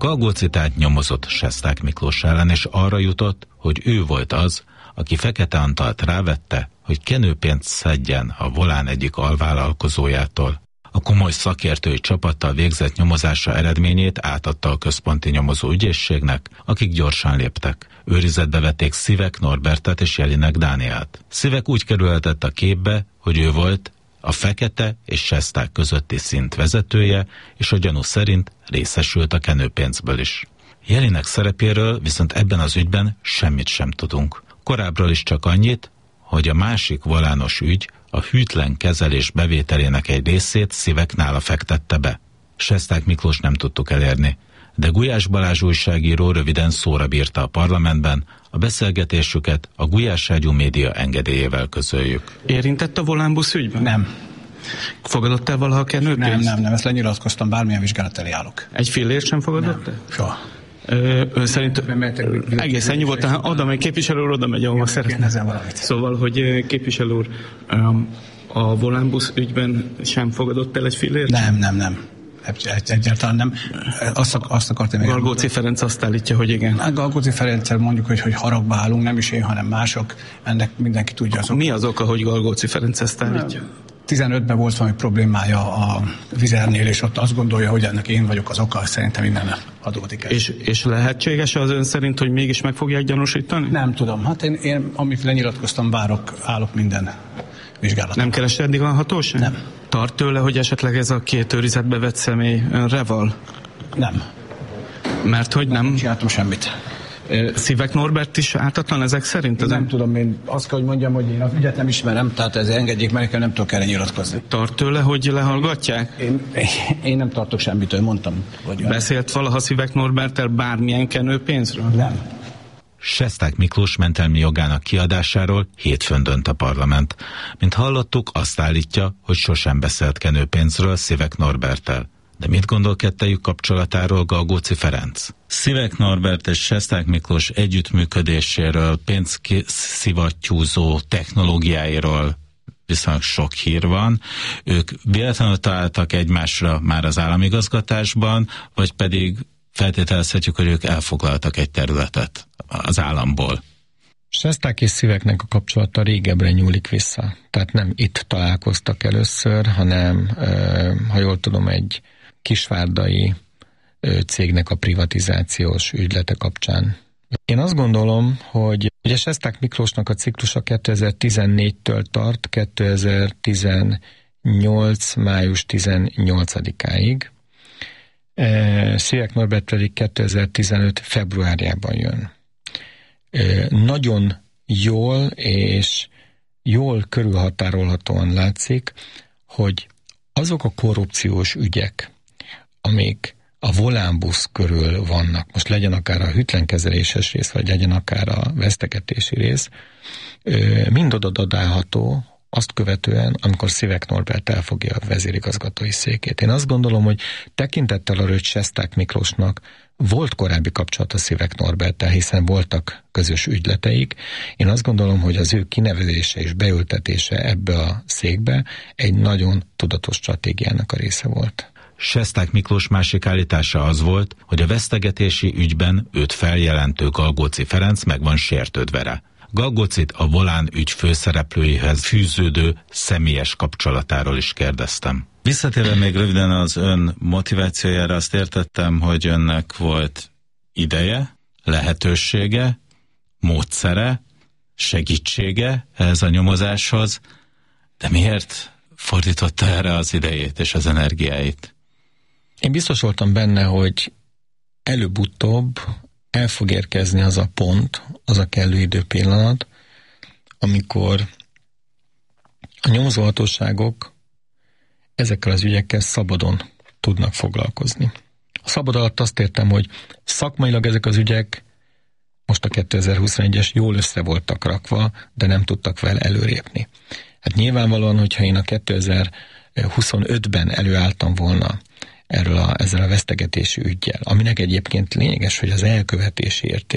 Galgóci tehát nyomozott Sesták Miklós ellen, és arra jutott, hogy ő volt az, aki Fekete Antalt rávette, hogy kenőpénzt szedjen a Volán egyik alvállalkozójától. A komoly szakértői csapattal végzett nyomozása eredményét átadta a központi nyomozó ügyészségnek, akik gyorsan léptek. Őrizetbe vették Szivek Norbertet és Jelinek Dánielt. Szivek úgy kerülhetett a képbe, hogy ő volt a Fekete és Sesták közötti szint vezetője, és a gyanú szerint részesült a kenőpénzből is. Jelinek szerepéről viszont ebben az ügyben semmit sem tudunk. Korábbról is csak annyit, hogy a másik volános ügy, a hűtlen kezelés bevételének egy részét Szivek nála fektette be. Sesták Miklós nem tudtuk elérni, de Gulyás Balázs újságíró röviden szóra bírta a parlamentben, a beszélgetésüket a Gulyáságyú média engedélyével közöljük. Érintett a Volánbusz ügyben? Nem. Fogadott el valaha kenőpénzt? Nem, ezt lenyilatkoztam, bármilyen vizsgálat elé állok. Egy fillért sem fogadott el? Soha. Ön szerint egészen nyugodtan, oda megy képviselő úr, oda megy, ahova szeretne. Szóval, hogy képviselő úr, a Volánbusz ügyben sem fogadott el egy fillért? Nem. Egyáltalán nem. Azt akartam még. Galgóci Ferenc azt állítja, hogy igen. Galgóci Ferenccel mondjuk, hogy haragba állunk, nem is én, hanem mások. Ennek mindenki tudja az oka. Mi az oka, hogy Galgóci Ferenc ezt állítja? 15-ben volt valami problémája a Vizernél, és ott azt gondolja, hogy ennek én vagyok az oka, szerintem innen adódik ez. És lehetséges az ön szerint, hogy mégis meg fogják gyanúsítani? Nem tudom. Hát én amit lenyilatkoztam, állok minden vizsgálatot. Nem kereste eddig a hatóság? Nem. Tart tőle, hogy esetleg ez a két őrizetbe vett személy önre val? Nem. Mert hogy nem? Nem csináltam semmit. Szivek Norbert is ártatlan ezek szerint? Nem tudom, én azt kell, hogy mondjam, hogy én az ügyet nem ismerem, tehát ez engedjék meg, nem tudok erre nyilatkozni. Tart tőle, hogy lehallgatják? Én nem tartok semmitől, mondtam. Beszélt valaha Szivek Norberttel bármilyen kenőpénzről? Nem. Sesták Miklós mentelmi jogának kiadásáról hétfőn dönt a parlament. Mint hallottuk, azt állítja, hogy sosem beszélt kenőpénzről Szivek Norberttel. De mit gondol kettejük kapcsolatáról Galgóci Ferenc? Szivek Norbert és Sesták Miklós együttműködéséről, pénzszivattyúzó technológiáiról viszonylag sok hír van. Ők véletlenül találtak egymásra már az államigazgatásban, vagy pedig feltételezhetjük, hogy ők elfoglaltak egy területet az államból. Sesták és Sziveknek a kapcsolata régebbre nyúlik vissza. Tehát nem itt találkoztak először, hanem, ha jól tudom, egy kisvárdai cégnek a privatizációs ügylete kapcsán. Én azt gondolom, hogy ugye Sesták Miklósnak a ciklusa 2014-től tart 2018. május 18-áig. Szivek Norbert pedig 2015. februárjában jön. Nagyon jól és jól körülhatárolhatóan látszik, hogy azok a korrupciós ügyek, amik a Volánbusz körül vannak, most legyen akár a hűtlenkezeléses rész, vagy legyen akár a vesztegetési rész, mind oda dadálható azt követően, amikor Szivek Norbert elfogja a vezérigazgatói székét. Én azt gondolom, hogy tekintettel arra, hogy Sesták Miklósnak volt korábbi kapcsolata Szivek Norberttel, hiszen voltak közös ügyleteik. Én azt gondolom, hogy az ő kinevezése és beültetése ebbe a székbe egy nagyon tudatos stratégiának a része volt. Sesták Miklós másik állítása az volt, hogy a vesztegetési ügyben őt feljelentő Galgóci Ferenc meg van sértődve rá. Galgócit a Volán ügy főszereplőihez fűződő személyes kapcsolatáról is kérdeztem. Visszatérve még röviden az ön motivációjára, azt értettem, hogy önnek volt ideje, lehetősége, módszere, segítsége ehhez a nyomozáshoz, de miért fordította erre az idejét és az energiáit? Én biztos voltam benne, hogy előbb-utóbb el fog érkezni az a pont, az a kellő időpillanat, amikor a nyomozóhatóságok ezekkel az ügyekkel szabadon tudnak foglalkozni. A szabad alatt azt értem, hogy szakmailag ezek az ügyek most a 2021-es jól össze voltak rakva, de nem tudtak vele előrépni. Hát nyilvánvalóan, hogyha én a 2025-ben előálltam volna ezzel a vesztegetési üggyel, aminek egyébként lényeges, hogy az elkövetési érték